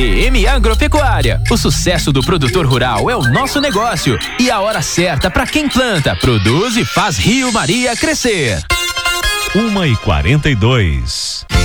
DM Agropecuária. O sucesso do produtor rural é o nosso negócio e a hora certa para quem planta, produz e faz Rio Maria crescer. 1h42.